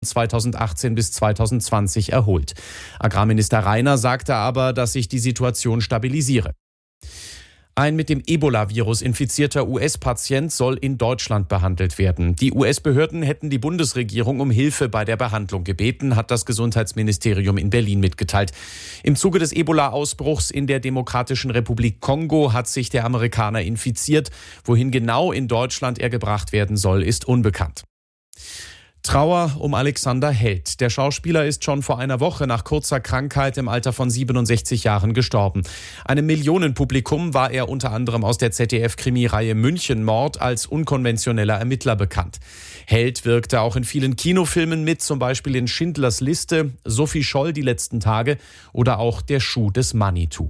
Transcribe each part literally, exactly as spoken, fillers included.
zweitausendachtzehn bis zweitausendzwanzig erholt. Agrarminister Reiner sagte aber, dass sich die Situation stabilisiere. Ein mit dem Ebola-Virus infizierter U S-Patient soll in Deutschland behandelt werden. Die U S-Behörden hätten die Bundesregierung um Hilfe bei der Behandlung gebeten, hat das Gesundheitsministerium in Berlin mitgeteilt. Im Zuge des Ebola-Ausbruchs in der Demokratischen Republik Kongo hat sich der Amerikaner infiziert. Wohin genau in Deutschland er gebracht werden soll, ist unbekannt. Trauer um Alexander Held. Der Schauspieler ist schon vor einer Woche nach kurzer Krankheit im Alter von siebenundsechzig Jahren gestorben. Einem Millionenpublikum war er unter anderem aus der Z D F-Krimireihe Münchenmord als unkonventioneller Ermittler bekannt. Held wirkte auch in vielen Kinofilmen mit, zum Beispiel in Schindlers Liste, Sophie Scholl die letzten Tage oder auch Der Schuh des Manitou.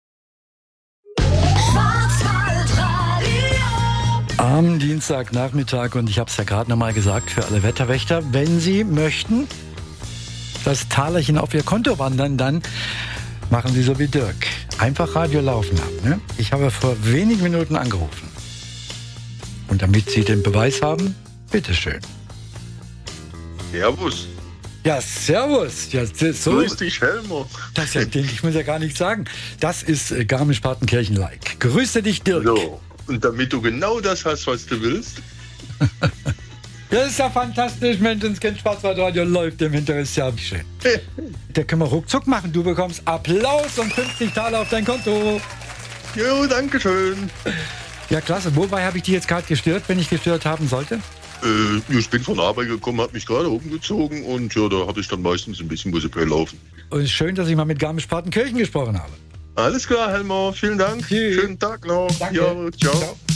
Am Dienstagnachmittag, und ich habe es ja gerade nochmal gesagt, für alle Wetterwächter, wenn Sie möchten, das Talerchen auf Ihr Konto wandern, dann machen Sie so wie Dirk. Einfach Radio laufen haben. Ne? Ich habe vor wenigen Minuten angerufen. Und damit Sie den Beweis haben, bitteschön. Servus. Ja, servus. Ja, so, Grüß dich, Helmer. Das ja, denke ich, muss ja gar nicht sagen. Das ist äh, Garmisch-Partenkirchen-like. Grüße dich, Dirk. So. Und damit du genau das hast, was du willst. Das ist ja fantastisch, Mensch, ins Kind Schwarzwaldradio läuft im Hintergrund, ist ja schön. Da können wir ruckzuck machen, du bekommst Applaus und fünfzig Taler auf dein Konto. Jo, danke schön. Ja, klasse. Wobei habe ich dich jetzt gerade gestört, wenn ich gestört haben sollte? Äh, ich bin von der Arbeit gekommen, habe mich gerade umgezogen und ja, da habe ich dann meistens ein bisschen Musik laufen. Und schön, dass ich mal mit Garmisch-Partenkirchen gesprochen habe. Alles klar, Helmer, vielen Dank. Tschüss. Schönen Tag noch. Danke. Ja, ciao. ciao.